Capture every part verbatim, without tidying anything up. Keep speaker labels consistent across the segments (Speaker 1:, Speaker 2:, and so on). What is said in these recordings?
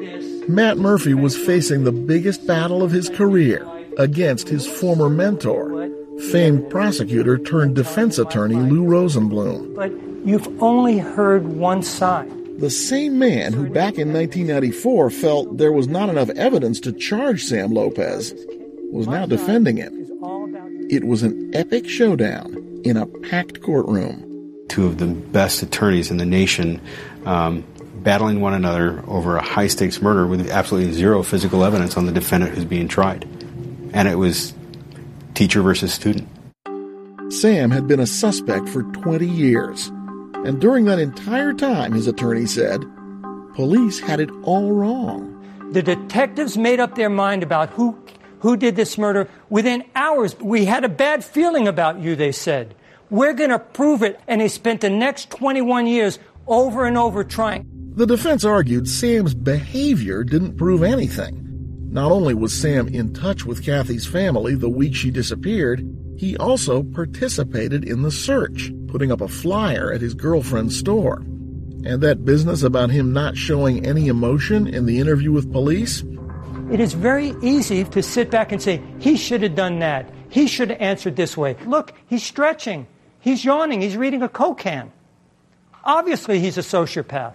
Speaker 1: Matt Murphy was facing the biggest battle of his career against his former mentor, famed prosecutor turned defense attorney Lou Rosenblum.
Speaker 2: But you've only heard one side.
Speaker 1: The same man who back in nineteen ninety-four felt there was not enough evidence to charge Sam Lopez was now defending him. It was an epic showdown in a packed courtroom.
Speaker 3: Two of the best attorneys in the nation um, battling one another over a high-stakes murder with absolutely zero physical evidence on the defendant who's being tried. And it was teacher versus student.
Speaker 1: Sam had been a suspect for twenty years. And during that entire time, his attorney said, police had it all wrong.
Speaker 2: The detectives made up their mind about who who did this murder within hours. We had a bad feeling about you, they said. We're going to prove it. And they spent the next twenty-one years over and over trying.
Speaker 1: The defense argued Sam's behavior didn't prove anything. Not only was Sam in touch with Kathy's family the week she disappeared, he also participated in the search, putting up a flyer at his girlfriend's store. And that business about him not showing any emotion in the interview with police?
Speaker 2: It is very easy to sit back and say, he should have done that. He should have answered this way. Look, he's stretching. He's yawning. He's reading a Coke can. Obviously, he's a sociopath.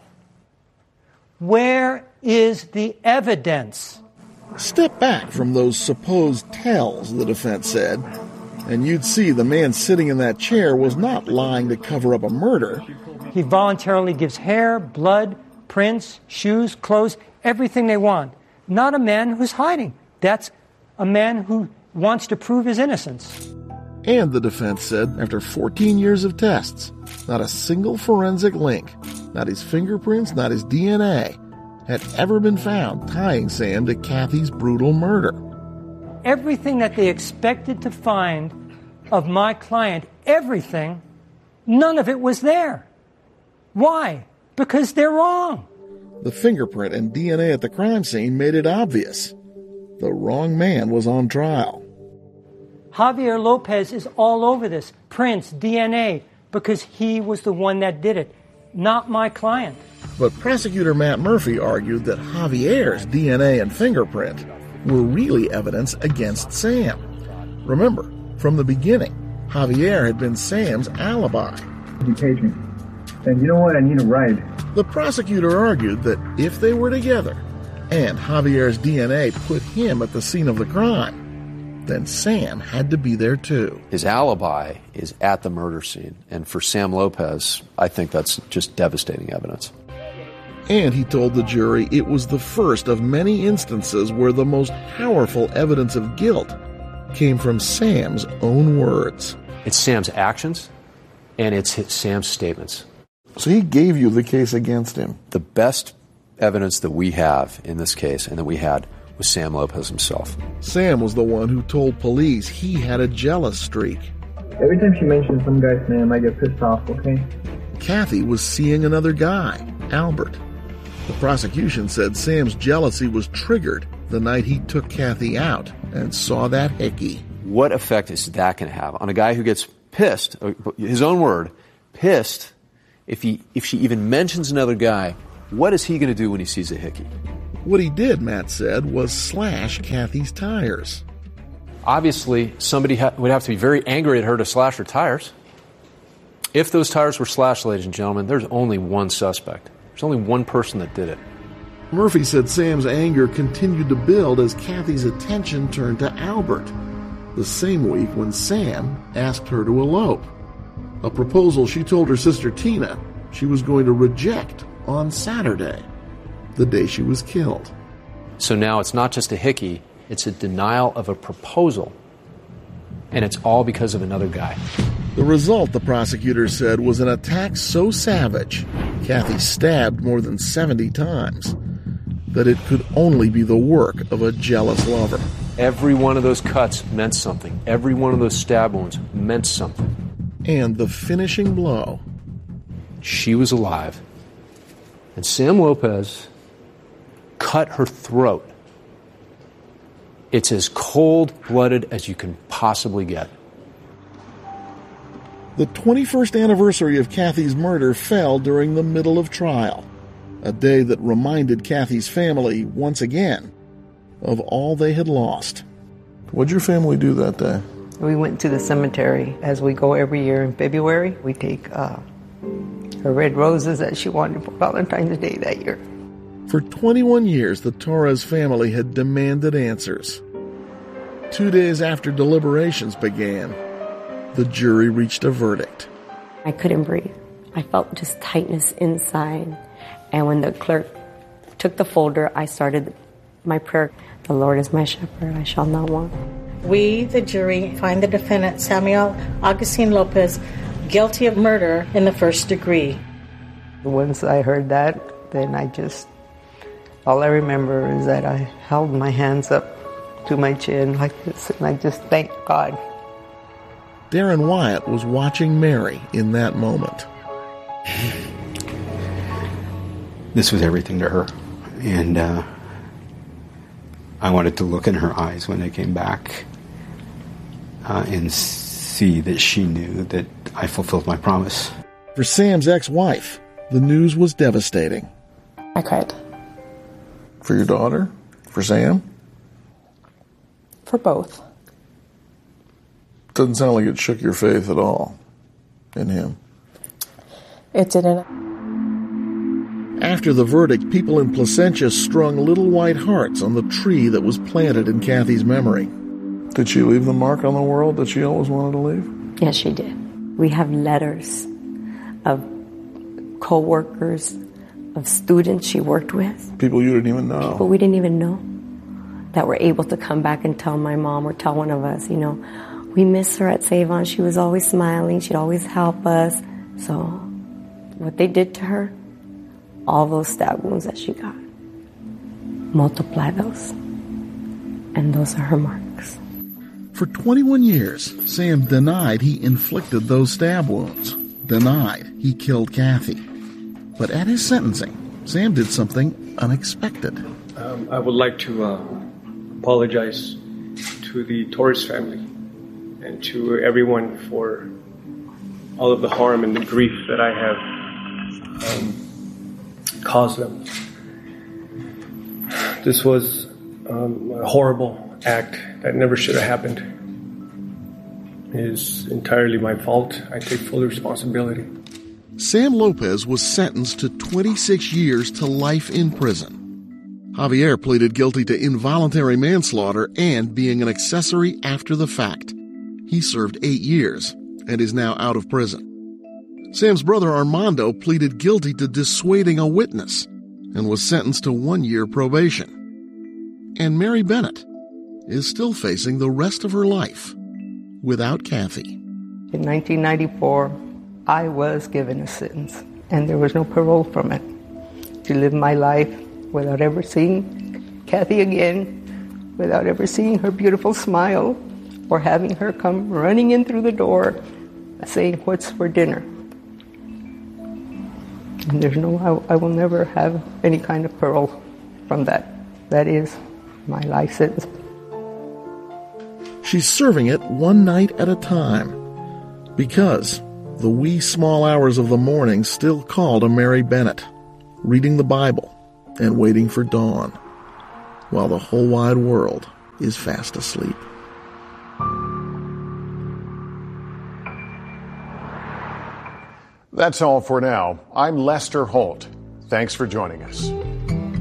Speaker 2: Where is the evidence?
Speaker 1: Step back from those supposed tells, the defense said, and you'd see the man sitting in that chair was not lying to cover up a murder.
Speaker 2: He voluntarily gives hair, blood, prints, shoes, clothes, everything they want. Not a man who's hiding. That's a man who wants to prove his innocence.
Speaker 1: And the defense said, after fourteen years of tests, not a single forensic link, not his fingerprints, not his D N A, had ever been found tying Sam to Kathy's brutal murder.
Speaker 2: Everything that they expected to find of my client, everything, none of it was there. Why? Because they're wrong.
Speaker 1: The fingerprint and D N A at the crime scene made it obvious. The wrong man was on trial.
Speaker 2: Javier Lopez is all over this. Prints, D N A, because he was the one that did it, not my client.
Speaker 1: But prosecutor Matt Murphy argued that Javier's D N A and fingerprint were really evidence against Sam. Remember, from the beginning, Javier had been Sam's alibi.
Speaker 4: You page me. And you know what? I need a ride.
Speaker 1: The prosecutor argued that if they were together, and Javier's D N A put him at the scene of the crime, then Sam had to be there too.
Speaker 5: His alibi is at the murder scene, and for Sam Lopez, I think that's just devastating evidence.
Speaker 1: And he told the jury it was the first of many instances where the most powerful evidence of guilt came from Sam's own words.
Speaker 5: It's Sam's actions, and it's Sam's statements.
Speaker 1: So he gave you the case against him.
Speaker 5: The best evidence that we have in this case, and that we had, was Sam Lopez himself.
Speaker 1: Sam was the one who told police he had a jealous streak.
Speaker 4: Every time she mentions some guy's name, I get pissed off, okay?
Speaker 1: Kathy was seeing another guy, Albert. The prosecution said Sam's jealousy was triggered the night he took Kathy out and saw that hickey.
Speaker 5: What effect is that going to have on a guy who gets pissed, his own word, pissed, if he if she even mentions another guy? What is he going to do when he sees a hickey?
Speaker 1: What he did, Matt said, was slash Kathy's tires.
Speaker 5: Obviously, somebody ha- would have to be very angry at her to slash her tires. If those tires were slashed, ladies and gentlemen, there's only one suspect. There's only one person that did it.
Speaker 1: Murphy said Sam's anger continued to build as Kathy's attention turned to Albert, the same week when Sam asked her to elope, a proposal she told her sister Tina she was going to reject on Saturday, the day she was killed.
Speaker 5: So now it's not just a hickey, it's a denial of a proposal, and it's all because of another guy.
Speaker 1: The result, the prosecutor said, was an attack so savage, Kathy stabbed more than seventy times, that it could only be the work of a jealous lover.
Speaker 5: Every one of those cuts meant something. Every one of those stab wounds meant something.
Speaker 1: And the finishing blow.
Speaker 5: She was alive, and Sam Lopez cut her throat. It's as cold-blooded as you can possibly get.
Speaker 1: The twenty-first anniversary of Kathy's murder fell during the middle of trial. a day that reminded Kathy's family once again of all they had lost. What'd your family do that day?
Speaker 6: We went to the cemetery, as we go every year in February. We take uh, her red roses that she wanted for Valentine's Day that year.
Speaker 1: For twenty-one years, the Torres family had demanded answers. Two days after deliberations began, the jury reached a verdict.
Speaker 7: I couldn't breathe. I felt just tightness inside. And when the clerk took the folder, I started my prayer. The Lord is my shepherd, I shall not want.
Speaker 8: We, the jury, find the defendant, Samuel Augustine Lopez, guilty of murder in the first degree.
Speaker 6: Once I heard that, then I just, all I remember is that I held my hands up to my chin like this, and I just thanked God.
Speaker 1: Darren Wyatt was watching Mary in that moment.
Speaker 3: This was everything to her. And uh, I wanted to look in her eyes when they came back uh, and see that she knew that I fulfilled my promise.
Speaker 1: For Sam's ex-wife, the news was devastating.
Speaker 9: I cried.
Speaker 1: For your daughter? For Sam?
Speaker 9: For both.
Speaker 1: Doesn't sound like it shook your faith at all in him.
Speaker 9: It didn't.
Speaker 1: After the verdict, people in Placentia strung little white hearts on the tree that was planted in Kathy's memory. Did she leave the mark on the world that she always wanted to leave?
Speaker 7: Yes, she did. We have letters of co-workers, of students she worked with.
Speaker 1: People you didn't even know.
Speaker 7: People we didn't even know that were able to come back and tell my mom or tell one of us, you know, we miss her at Save-On. She was always smiling. She'd always help us. So what they did to her, all those stab wounds that she got, multiply those. And those are her marks.
Speaker 1: For twenty-one years, Sam denied he inflicted those stab wounds. Denied he killed Kathy. But at his sentencing, Sam did something unexpected.
Speaker 10: Um, I would like to uh, apologize to the Torres family and to everyone for all of the harm and the grief that I have um, caused them. This was um, a horrible act that never should have happened. It is entirely my fault. I take full responsibility.
Speaker 1: Sam Lopez was sentenced to twenty-six years to life in prison. Javier pleaded guilty to involuntary manslaughter and being an accessory after the fact. He served eight years and is now out of prison. Sam's brother Armando pleaded guilty to dissuading a witness and was sentenced to one year probation. And Mary Bennett is still facing the rest of her life without Kathy.
Speaker 6: In nineteen ninety-four, I was given a sentence, and there was no parole from it. To live my life without ever seeing Kathy again, without ever seeing her beautiful smile, or having her come running in through the door saying, "What's for dinner?" And there's no, I, I will never have any kind of parole from that. That is my life sentence.
Speaker 1: She's serving it one night at a time because the wee small hours of the morning still call to Mary Bennett, reading the Bible and waiting for dawn, while the whole wide world is fast asleep.
Speaker 11: That's all for now. I'm Lester Holt. Thanks for joining us.